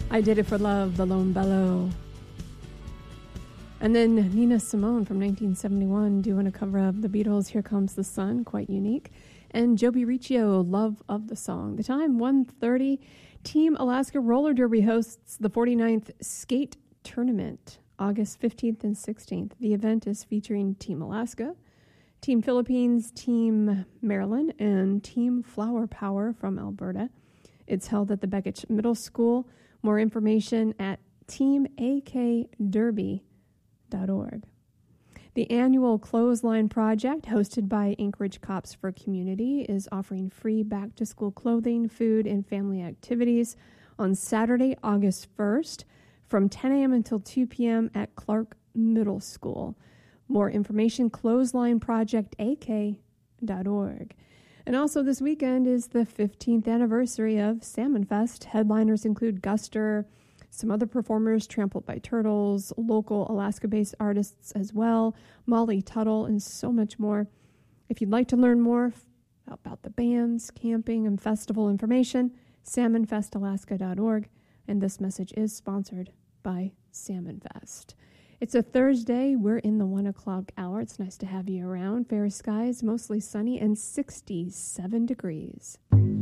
I Did It for Love, The Lone Bellow. And then Nina Simone from 1971 doing a cover of the Beatles' Here Comes the Sun, quite unique. And Joby Riccio, Love of the Song. The time, 1:30. Team Alaska Roller Derby hosts the 49th Skate Tournament, August 15th and 16th. The event is featuring Team Alaska, Team Philippines, Team Maryland, and Team Flower Power from Alberta. It's held at the Beckett Middle School. More information at teamakderby.org. The annual Clothesline Project, hosted by Anchorage Cops for Community, is offering free back-to-school clothing, food, and family activities on Saturday, August 1st, from 10 a.m. until 2 p.m. at Clark Middle School. More information, clotheslineprojectak.org. And also this weekend is the 15th anniversary of Salmon Fest. Headliners include Guster, some other performers, Trampled by Turtles, local Alaska-based artists as well, Molly Tuttle, and so much more. If you'd like to learn more about the bands, camping, and festival information, salmonfestalaska.org. And this message is sponsored by Salmon Fest. It's a Thursday. We're in the 1 o'clock hour. It's nice to have you around. Fair skies, mostly sunny, and 67 degrees.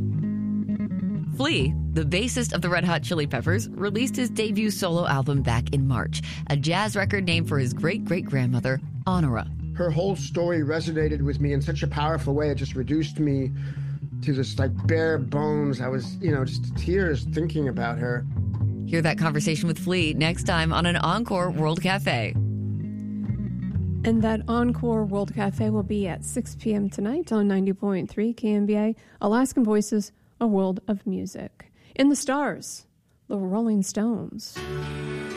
Flea, the bassist of the Red Hot Chili Peppers, released his debut solo album back in March, a jazz record named for his great-great-grandmother, Honora. Her whole story resonated with me in such a powerful way. It just reduced me to just like bare bones. I was, just tears thinking about her. Hear that conversation with Flea next time on an Encore World Cafe. And that Encore World Cafe will be at 6 p.m. tonight on 90.3 KMBA, Alaskan Voices, a world of music. In the stars, the Rolling Stones.